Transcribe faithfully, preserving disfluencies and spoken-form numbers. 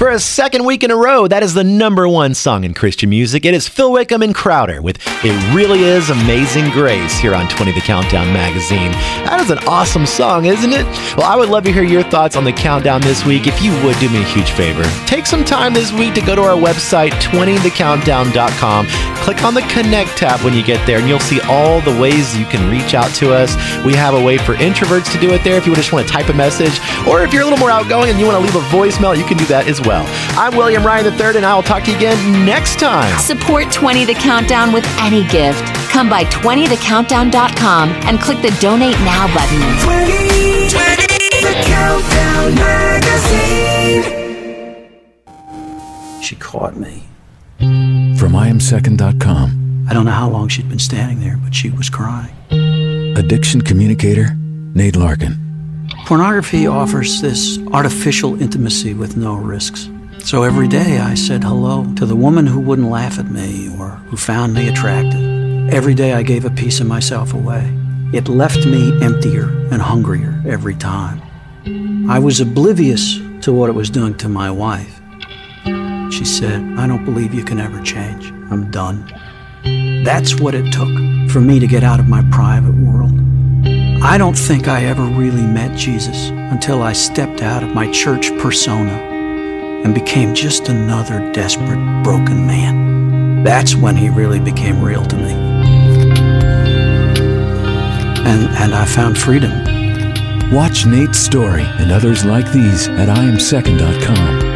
For a second week in a row, that is the number one song in Christian music. It is Phil Wickham and Crowder with It Really Is Amazing Grace here on twenty The Countdown magazine. That is an awesome song, isn't it? Well, I would love to hear your thoughts on the countdown this week. If you would, do me a huge favor. Take some time this week to go to our website, twenty the countdown dot com. Click on the Connect tab when you get there, and you'll see all the ways you can reach out to us. We have a way for introverts to do it there if you just want to type a message, or if you're a little more outgoing and you want to leave a voicemail, you can do that as well. I'm William Ryan the third, and I will talk to you again next time. Support twenty The Countdown with any gift. Come by twenty the countdown dot com and click the Donate Now button. twenty, twenty The Countdown Magazine. She caught me. From I am second dot com. I don't know how long she'd been standing there, but she was crying. Addiction communicator, Nate Larkin. Pornography offers this artificial intimacy with no risks. So every day I said hello to the woman who wouldn't laugh at me or who found me attractive. Every day I gave a piece of myself away. It left me emptier and hungrier every time. I was oblivious to what it was doing to my wife. She said, "I don't believe you can ever change. I'm done." That's what it took for me to get out of my private world. I don't think I ever really met Jesus until I stepped out of my church persona and became just another desperate, broken man. That's when he really became real to me. And, and I found freedom. Watch Nate's story and others like these at I am second dot com.